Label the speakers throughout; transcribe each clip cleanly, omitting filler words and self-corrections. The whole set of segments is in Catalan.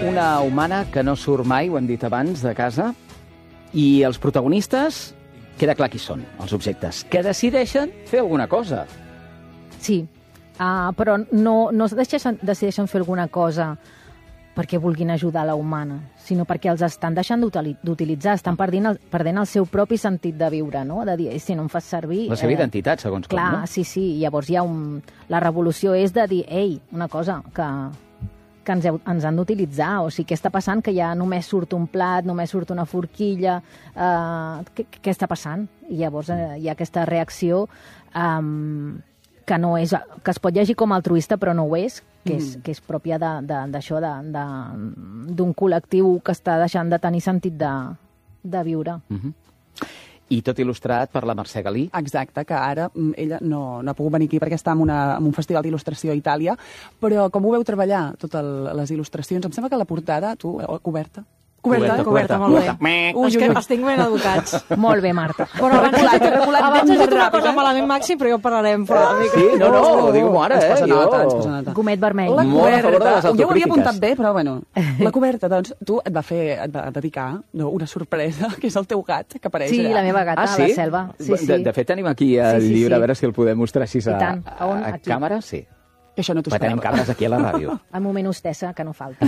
Speaker 1: una humana que no surt mai, ho hem dit abans, de casa, i els protagonistes, queda clar qui són, els objectes, que decideixen fer alguna cosa.
Speaker 2: Sí, però no decideixen fer alguna cosa perquè vulguin ajudar la humana, sinó perquè els estan deixant d'utilitzar, estan perdent el seu propi sentit de viure, no? De dir, si no em fas servir...
Speaker 1: La seva identitat, segons com, no?
Speaker 2: Clar, sí, llavors hi ha la revolució és de dir, ei, una cosa, que ens han d'utilitzar, o sigui, què està passant? Que ja només surt un plat, només surt una forquilla, què està passant? I llavors hi ha aquesta reacció que no és, que es pot llegir com altruista, però no ho és, que és pròpia d'això, d'un col·lectiu que està deixant de tenir sentit de viure.
Speaker 1: I tot il·lustrat per la Mercè Galí.
Speaker 3: Exacte, que ara ella no ha pogut venir aquí perquè està en un festival d'il·lustració a Itàlia, però com ho veu treballar, totes les il·lustracions? Em sembla que la portada, tu, coberta, molt bé.
Speaker 4: És que estic ben educats.
Speaker 2: Molt bé, Marta.
Speaker 4: Bueno, abans has dit una cosa malament, Màxim, però ja en parlarem.
Speaker 1: Sí, no, digue-m'ho ara,
Speaker 3: Ens posa nota.
Speaker 2: Gomet vermell.
Speaker 3: La
Speaker 1: Molt a favor de les
Speaker 3: coberta, jo ho havia
Speaker 1: autocrítiques.
Speaker 3: apuntat bé, però bueno. La coberta, doncs, tu et va dedicar una sorpresa, que és el teu gat, que apareix
Speaker 2: Sí,
Speaker 3: allà.
Speaker 2: la meva gata, a la selva.
Speaker 1: De fet, tenim aquí el llibre, a veure si el podem mostrar així a càmera. Sí.
Speaker 3: Això no t'ho
Speaker 1: Tenim
Speaker 3: esperava.
Speaker 1: càmeres aquí a la ràdio.
Speaker 2: El moment hostessa, que no falta.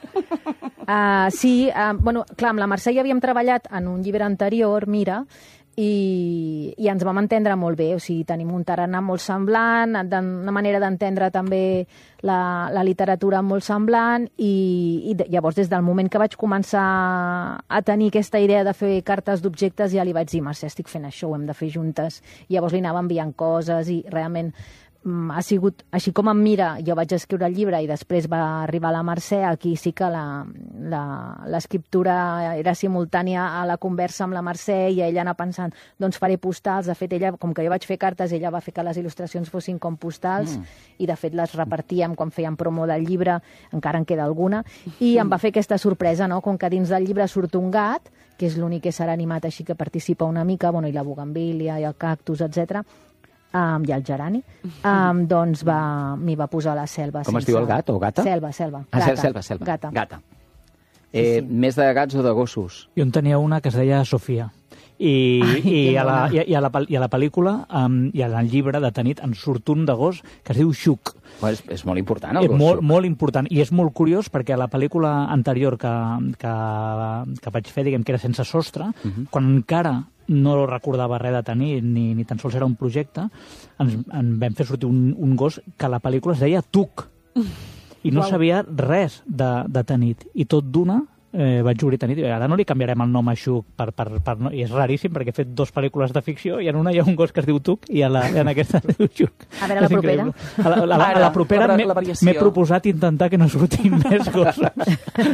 Speaker 2: Sí, bueno, clar, amb la Mercè ja havíem treballat en un llibre anterior, Mira, i ens vam entendre molt bé, o sigui, tenim un tarannà molt semblant, una manera d'entendre també la literatura molt semblant, i llavors des del moment que vaig començar a tenir aquesta idea de fer cartes d'objectes ja li vaig dir, Mercè, estic fent això, ho hem de fer juntes, i llavors li anava enviant coses i realment ha sigut, així com em Mira, jo vaig escriure el llibre i després va arribar la Mercè, aquí sí que l'escriptura era simultània a la conversa amb la Mercè i ella anava pensant, doncs faré postals, de fet ella, com que jo vaig fer cartes, ella va fer que les il·lustracions fossin com postals i de fet les repartíem quan fèiem promo del llibre, encara en queda alguna, i em va fer aquesta sorpresa, no? Com que dins del llibre surt un gat, que és l'únic que serà animat així que participa una mica, bueno, i la bugambília i el cactus, etc. I el gerani, doncs m'hi va posar la selva.
Speaker 1: Com es diu el gat o gata?
Speaker 2: Selva.
Speaker 1: Gata. Més de gats o de gossos?
Speaker 5: Jo en tenia una que es deia Sofia. I a la pel·lícula i en el llibre de Tanit en surt un de gos que es diu Xuc.
Speaker 1: És molt important, el gos.
Speaker 5: Molt important. I és molt curiós perquè a la pel·lícula anterior que vaig fer, diguem que era sense sostre, quan encara no recordava res de Tanit, ni tan sols era un projecte, en vam fer sortir un gos que a la pel·lícula es deia Tuc. I no sabia res de Tanit. I tot d'una vaig obrir Tanit i ara no li canviarem el nom a Xuc i és raríssim perquè he fet 2 pel·lícules de ficció i en una hi ha un gos que es diu Tuc i en aquesta es diu Xuc.
Speaker 2: A veure, la propera.
Speaker 5: A la propera m'he proposat intentar que no surtin més gossos.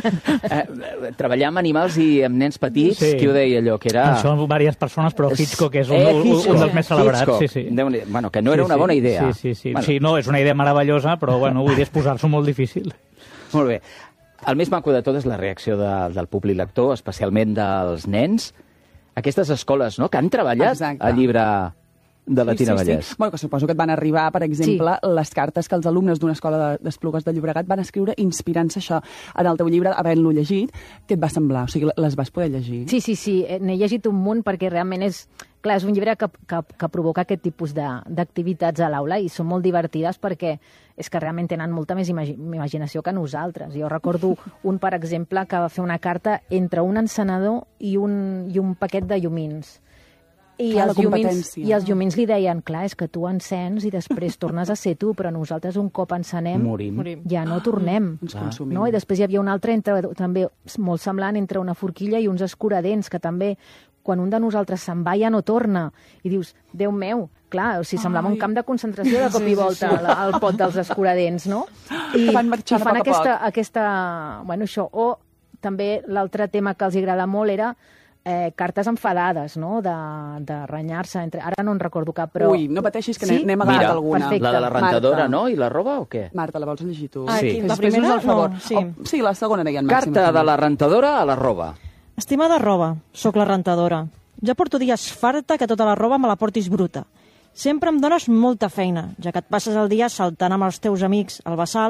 Speaker 1: Treballar amb animals i amb nens petits, qui ho deia allò? Que era...
Speaker 5: Són diverses persones, però Hitchcock és un dels més celebrats.
Speaker 1: Bueno, que no era una bona idea.
Speaker 5: Sí, no, és una idea meravellosa, però bueno, vull dir, és posar-s'ho molt difícil.
Speaker 1: Molt bé. El més maco de tot és la reacció del públic lector, especialment dels nens. Aquestes escoles, no?, que han treballat el llibre de la Tina Vallès.
Speaker 3: Bueno, que suposo que et van arribar, per exemple, les cartes que els alumnes d'una escola d'Esplugues de Llobregat van escriure inspirant-se això en el teu llibre, havent-lo llegit. Què et va semblar? O sigui, les vas poder llegir?
Speaker 2: Sí, n'he llegit un munt perquè realment és un llibre que provoca aquest tipus d'activitats a l'aula i són molt divertides perquè és que realment tenen molta més imaginació que nosaltres. Jo recordo un, per exemple, que va fer una carta entre un encenedor i un paquet de llumins. I els llumins li deien, clar, és que tu encens i després tornes a ser tu, però nosaltres un cop encenem ja no tornem. No? I després hi havia un altre, també molt semblant, entre una forquilla i uns escuradents, que també, quan un de nosaltres se'n va ja no torna. I dius, Déu meu, clar, o sigui, semblava un camp de concentració de cop i volta al pot dels escuradents, no? I fan aquesta... Bueno, això. O també l'altre tema que els agrada molt era cartes enfadades, no?, de renyar-se. Ara no en recordo cap, però...
Speaker 3: Ui, no pateixis, que n'hem agafat alguna.
Speaker 1: La de la rentadora, no? I la roba, o què?
Speaker 3: Marta, la vols llegir tu?
Speaker 4: Sí. La primera, no.
Speaker 3: Sí, la segona deia en Màxim.
Speaker 1: Carta de la rentadora a la roba.
Speaker 4: Estimada roba, sóc la rentadora. Ja porto dies farta que tota la roba me la portis bruta. Sempre em dones molta feina, ja que et passes el dia saltant amb els teus amics al Bassal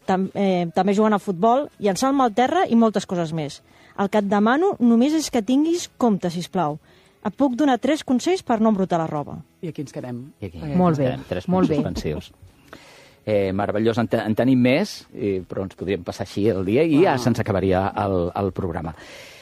Speaker 4: també jugant a futbol, llançar-me al terra i moltes coses més. El que et demano només és que tinguis compte, sisplau. Et puc donar 3 consells per no embrutar la roba.
Speaker 3: I aquí ens quedem.
Speaker 2: Molt bé, molt bé.
Speaker 1: Meravellós, en tenim més, però ens podríem passar així el dia i ja se'ns acabaria el programa.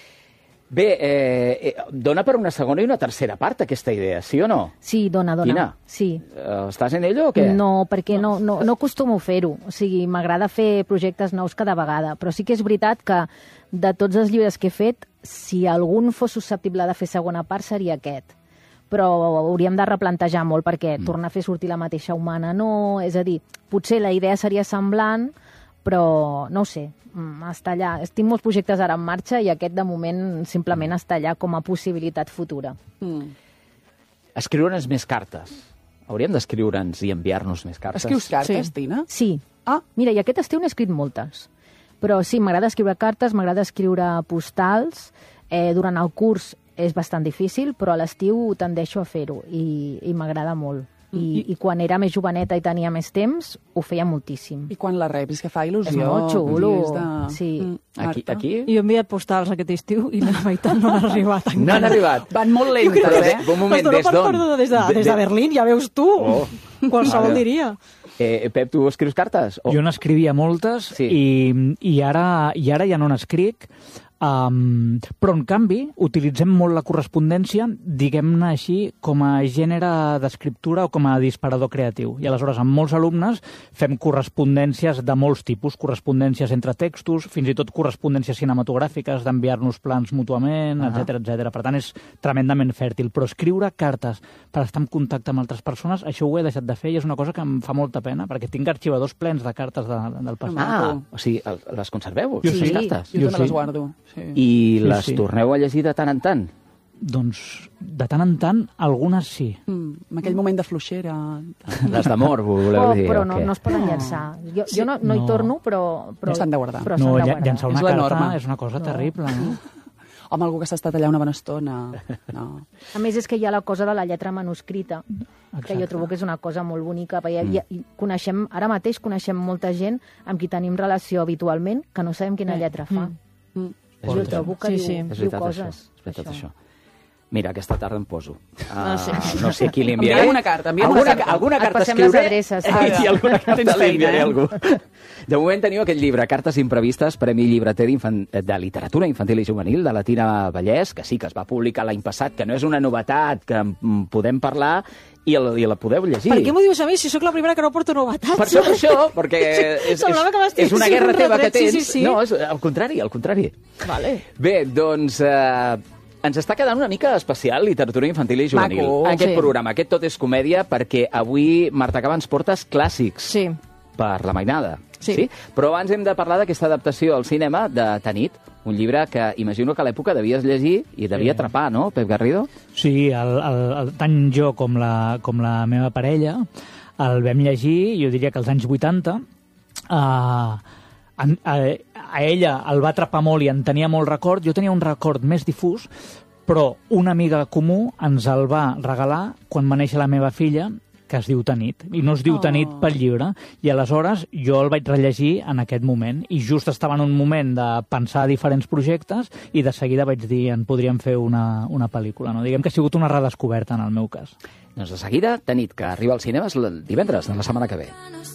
Speaker 1: Bé, dona per una segona i una tercera part aquesta idea, sí o no?
Speaker 2: Sí, dona.
Speaker 1: Quina?
Speaker 2: Sí.
Speaker 1: Estàs en ello o què?
Speaker 2: No, perquè no acostumo a fer-ho. O sigui, m'agrada fer projectes nous cada vegada, però sí que és veritat que de tots els llibres que he fet, si algun fos susceptible de fer segona part seria aquest. Però hauríem de replantejar molt perquè tornar a fer sortir la mateixa humana no... És a dir, potser la idea seria semblant, però no ho sé, està allà. Tinc molts projectes ara en marxa i aquest de moment simplement està allà com a possibilitat futura.
Speaker 1: Escriure'ns més cartes. Hauríem d'escriure'ns i enviar-nos més cartes.
Speaker 3: Escrius cartes, Tina?
Speaker 2: Sí. Mira, i aquest estiu n'he escrit moltes. Però sí, m'agrada escriure cartes, m'agrada escriure postals. Durant el curs és bastant difícil, però a l'estiu tendeixo a fer-ho i m'agrada molt. I quan era més joveneta i tenia més temps, ho feia moltíssim.
Speaker 3: I quan la rebis, que fa il·lusió.
Speaker 2: És molt xulo.
Speaker 3: Sí.
Speaker 1: Aquí?
Speaker 4: Jo he enviat postals aquest estiu i la meitat no han arribat.
Speaker 1: No han arribat.
Speaker 3: Van molt lentes,
Speaker 1: Un moment, des d'on?
Speaker 4: Des de Berlín, ja veus tu. Qualsevol diria.
Speaker 1: Pep, tu escrius cartes?
Speaker 5: Jo n'escrivia moltes i ara ja no n'escric. Però, en canvi, utilitzem molt la correspondència, diguem-ne així, com a gènere d'escriptura o com a disparador creatiu. I aleshores, amb molts alumnes, fem correspondències de molts tipus, correspondències entre textos, fins i tot correspondències cinematogràfiques, d'enviar-nos plans mútuament, etc. Per tant, és tremendament fèrtil. Però escriure cartes per estar en contacte amb altres persones, això ho he deixat de fer i és una cosa que em fa molta pena, perquè tinc arxivadors plens de cartes del passat.
Speaker 1: O sigui, les conserveu?
Speaker 5: Jo sí.
Speaker 1: Cartes?
Speaker 3: Jo també les guardo. Sí.
Speaker 1: I les torneu a llegir de tant en tant?
Speaker 5: Doncs, de tant en tant, algunes sí.
Speaker 3: En aquell moment de fluixera.
Speaker 1: Les d'amor, voleu dir?
Speaker 2: Però no es poden llançar. Jo no hi torno, però
Speaker 3: s'han de guardar.
Speaker 5: No, llançar una carta és una cosa terrible, no?
Speaker 3: Home, algú que s'ha estat allà una bona estona. No.
Speaker 2: A més, és que hi ha la cosa de la lletra manuscrita, que jo trobo que és una cosa molt bonica. Ara mateix coneixem molta gent amb qui tenim relació habitualment que no sabem quina lletra fa. Jo trobo que diu coses.
Speaker 1: És veritat, això. Mira, aquesta tarda em poso. No sé a qui li enviaré.
Speaker 3: Enviem una carta.
Speaker 1: Alguna carta
Speaker 2: passem
Speaker 1: escriuré.
Speaker 2: les adreces.
Speaker 1: I alguna carta li enviaré a algú. De moment teniu aquest llibre, Cartes imprevistes, Premi Llibreter de Literatura Infantil i Juvenil de la Tina Vallès, que sí que es va publicar l'any passat, que no és una novetat, que en podem parlar i la podeu llegir.
Speaker 4: Per què m'ho dius a mi, si sóc la primera que no porto novetats?
Speaker 1: Per això, perquè és una guerra teva que tens. No, és al contrari.
Speaker 4: Vale.
Speaker 1: Bé, doncs... ens està quedant una mica especial literatura infantil i juvenil. Aquest programa, aquest Tot és comèdia, perquè avui, Marta Caba, ens portes clàssics per la mainada. Sí? Però abans hem de parlar d'aquesta adaptació al cinema de Tanit, un llibre que imagino que a l'època devies llegir i devia atrapar, no, Pep Garrido?
Speaker 5: Sí, tant jo com la meva parella el vam llegir, jo diria que als anys 80, a ella el va atrapar molt i en tenia molt record. Jo tenia un record més difús, però una amiga comú ens el va regalar quan va néixer la meva filla, que es diu Tanit. I no es diu Tanit pel llibre. I aleshores jo el vaig rellegir en aquest moment. I just estava en un moment de pensar diferents projectes i de seguida vaig dir en podríem fer una pel·lícula. No? Diguem que ha sigut una redescoberta en el meu cas.
Speaker 1: Doncs de seguida, Tanit, que arriba als cinemes el divendres de la setmana que ve.